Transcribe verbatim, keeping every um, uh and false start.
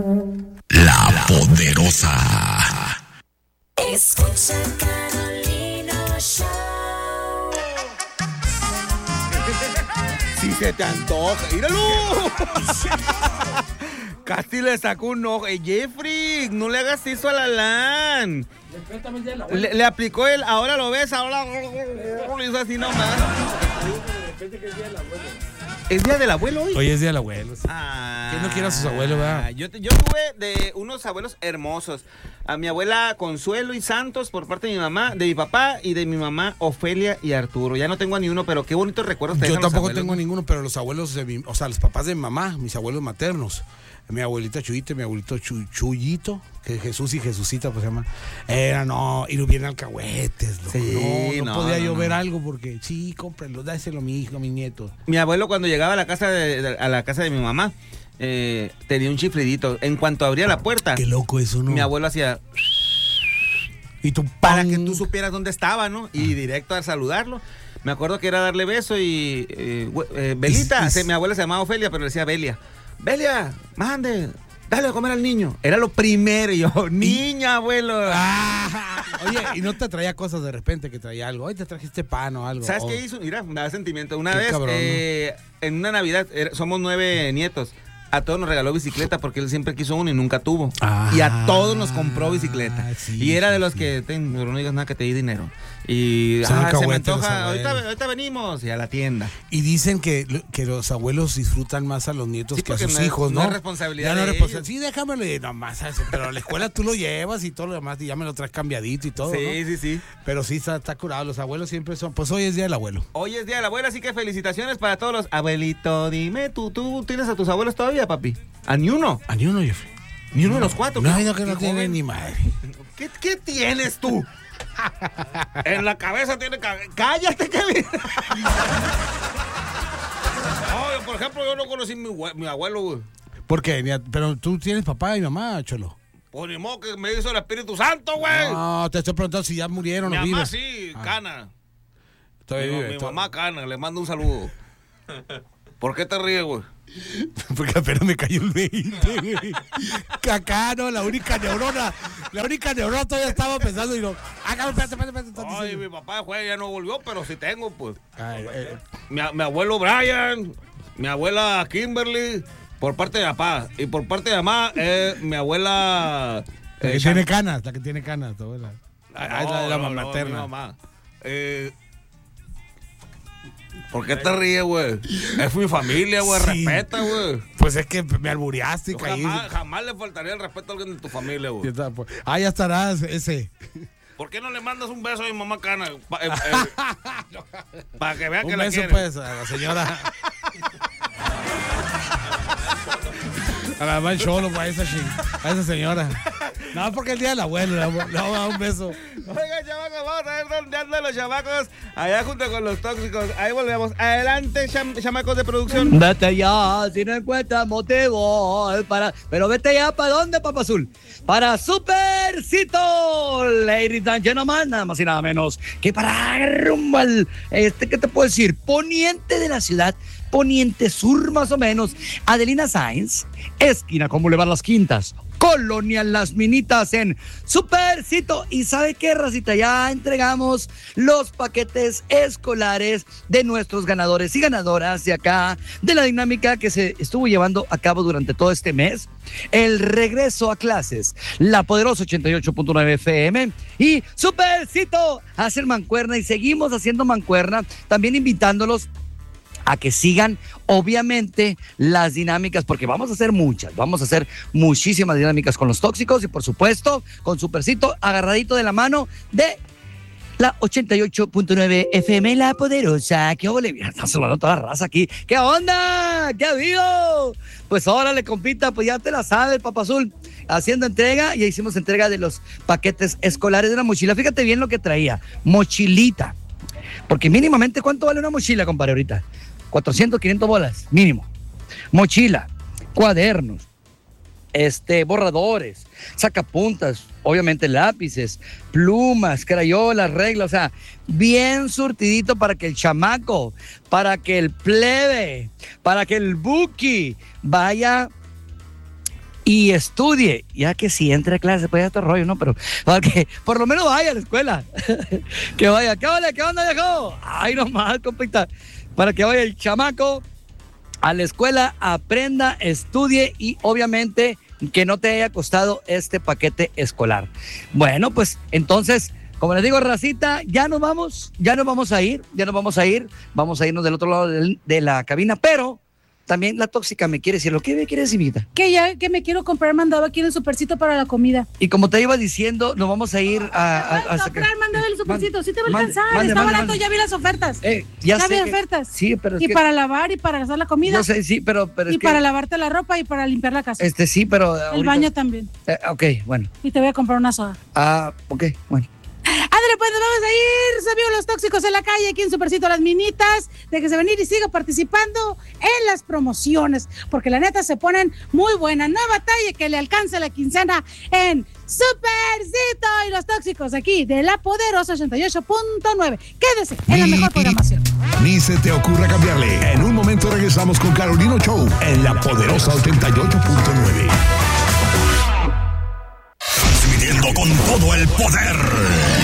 La Poderosa. Escucha Carolina Show. Si se te antoja, ¡míralo! Casi le sacó un ojo. Eh, Jeffrey, no le hagas eso a la LAN. Le, le aplicó el, ahora lo ves, ahora lo hizo así nomás. ¿Es día del abuelo hoy? Hoy es día del abuelo. Sí. Ah, ¿Quién no quiere a sus abuelos, verdad? Yo, yo tuve de unos abuelos hermosos. A mi abuela Consuelo y Santos por parte de mi mamá, de mi papá y de mi mamá Ofelia y Arturo. Ya no tengo a ni uno, pero qué bonitos recuerdos te Yo dejan los tampoco abuelos, tengo ¿no? ninguno, pero los abuelos de mi, o sea, los papás de mi mamá, mis abuelos maternos, mi abuelita Chuyita, mi abuelito Chu, Chuyito, que Jesús y Jesucita, pues se llama, era, no, y no vienen alcahuetes, loco. Sí, no, no, no, podía no, yo no. ver algo porque, sí, cómprenlo, dáselo a mi hijo, a mi nieto. Mi abuelo cuando llegaba a la casa de, de- a la casa de mi mamá, eh, tenía un chiflidito. En cuanto abría la puerta, Qué loco eso, ¿no? mi abuelo hacía Y tú, para ¡pam! que tú supieras dónde estaba, ¿no? Y directo a saludarlo. Me acuerdo que era darle beso y eh, hue- eh, Belita, Y- y- se- mi abuela se llamaba Ofelia, pero le decía Belia. Belia, mande, dale a comer al niño. Era lo primero. Y yo, niña, abuelo. Ah, oye, y no te traía cosas de repente que traía algo. Hoy te trajiste pan o algo. ¿Sabes o- qué hizo? Mira, me da sentimiento. Una Qué vez, cabrón, eh, en una Navidad, era- somos nueve nietos. A todos nos regaló bicicleta porque él siempre quiso uno y nunca tuvo. Ah, y a todos nos compró bicicleta. sí, y era sí, de los sí. que, ten, pero no digas nada que te di dinero. Y Son ah, se me alcahuetes los antoja, ahorita, abuelos. ahorita venimos y a la tienda. Y dicen que, que los abuelos disfrutan más a los nietos Sí, que a porque sus no es- hijos, no ¿no? es responsabilidad Ya no de es responsa- ellos. Sí, déjamelo y nomás, eso, pero a la escuela tú lo llevas y todo lo demás y ya me lo traes cambiadito y todo, Sí, ¿no? sí, sí. Pero sí está, está curado, los abuelos siempre son, pues hoy es día del abuelo. Hoy es Día de la Abuela, así que felicitaciones para todos los abuelitos. Dime, ¿tú, tú tienes a tus abuelos todavía, papi? ¿A ni uno? A ni uno, Jeffrey. ¿Ni uno de los cuatro? No, ¿Qué- no, que no qué tiene joven? ni madre. ¿Qué, qué tienes tú? En la cabeza tiene cabeza. ¡Cállate, Kevin! No, por ejemplo, yo no conocí a mi, hue- mi abuelo, güey. ¿Por qué? Ni a- Pero tú tienes papá y mamá, Cholo. Pues ni modo que me hizo el Espíritu Santo, güey. No, te estoy preguntando si ya murieron mi o mamá viven. sí, Ah. cana. Todavía Mi, vive, mi to- mamá cana, le mando un saludo. ¿Por qué te ríes, güey? Porque apenas me cayó el veinte, güey. Cacá, no, la única neurona. La única neurona todavía estaba pensando y no. Ah, cabrón, espérate, espérate, espérate. estás Ay, diciendo. mi papá fue, ya no volvió, pero sí tengo, pues. Ay, eh, Mi, a- mi abuelo Brian, mi abuela Kimberly, por parte de papá. Y por parte de mamá, eh, mi abuela... La eh, que Chan- tiene canas, la que tiene canas, tu abuela. Ah, es la de la No, no, no, materna. mi mamá. Eh, ¿Por qué te ríes, güey? Es mi familia, güey. Sí. Respeta, güey. Pues es que me albureaste y Yo caí. Jamás, jamás le faltaría el respeto a alguien de tu familia, Y güey. está, pues, ah, ya estarás, ese. ¿Por qué no le mandas un beso a mi mamá Cana? Pa- eh, eh, para que vean que Un la beso, quiere. pues, a la señora. A la mamá Cholo, pues, a esa, chi- a esa señora. No, porque el día del abuelo, le vamos le vamos a dar un beso. Oigan, chamacos, vamos a ver dónde andan los chamacos. Allá junto con los tóxicos. Ahí volvemos. Adelante, cham- chamacos de producción. Vete ya, si no encuentras motivo para... Pero vete ya, ¿para dónde, Papa Azul? Para Supercito, ladies and gentlemen, nada más y nada menos que para rumbo al, este, ¿qué te puedo decir? Poniente de la ciudad, poniente sur más o menos, Adelina Sainz, esquina con Boulevard Las Quintas, Colonia Las Minitas en Supercito. Y ¿sabe qué, racita? Ya entregamos los paquetes escolares de nuestros ganadores y ganadoras de acá, de la dinámica que se estuvo llevando a cabo durante todo este mes. El regreso a clases, La Poderosa ochenta y ocho punto nueve F M y Supercito hacen mancuerna y seguimos haciendo mancuerna, también invitándolos a que sigan, obviamente, las dinámicas, porque vamos a hacer muchas, vamos a hacer muchísimas dinámicas con los tóxicos y, por supuesto, con Supercito agarradito de la mano de la ochenta y ocho punto nueve F M, La Poderosa. ¿Qué ole? Mira, está saludando toda la raza aquí. ¿Qué onda? ¿Qué ha habido? Pues órale, compita, pues ya te la sabes, Papa Azul. Haciendo entrega, ya hicimos entrega de los paquetes escolares de la mochila. Fíjate bien lo que traía, mochilita. Porque mínimamente, ¿cuánto vale una mochila, compadre, ahorita? cuatrocientos, quinientos bolas, mínimo. Mochila, cuadernos, este, borradores, sacapuntas, obviamente lápices, plumas, crayolas, reglas, o sea, bien surtidito para que el chamaco, para que el plebe, para que el buki vaya y estudie, ya que si entre a clase, pues ya está rollo, ¿no? Pero para que por lo menos vaya a la escuela. Que vaya, ¿qué onda, qué onda, viejo? Ay, nomás, compita. Para que vaya el chamaco a la escuela, aprenda, estudie y obviamente que no te haya costado este paquete escolar. Bueno, pues entonces, como les digo, racita, ya nos vamos, ya nos vamos a ir, ya nos vamos a ir, vamos a irnos del otro lado de, de la cabina, pero también la tóxica me quiere decir, ¿lo que me quiere decir, mijita? Que ya que me quiero comprar mandado aquí en el supercito para la comida. Y como te iba diciendo, nos vamos a ir a... a, a, a comprar mandado el supercito, sí te va a mande, alcanzar, mande, está mande, barato, mande. ya vi las ofertas. Eh, ya, ya sé vi que- ofertas. Sí, pero es Y que... para lavar y para gastar la comida. No sé, sí, pero, pero es y que... para lavarte la ropa y para limpiar la casa. Este sí, pero... el ahorita- baño también. Eh, ok, bueno. Y te voy a comprar una soda. Ah, ok, bueno. Ándale, pues nos vamos a ir, amigos los tóxicos en la calle, aquí en Supercito Las Minitas. Déjese venir y siga participando en las promociones, porque la neta se ponen muy buenas. No batalle que le alcance la quincena en Supercito y los tóxicos aquí de La Poderosa ochenta y ocho punto nueve. Quédese en la mejor programación. Ni se te ocurra cambiarle. En un momento regresamos con Carolino Show en La Poderosa ochenta y ocho punto nueve.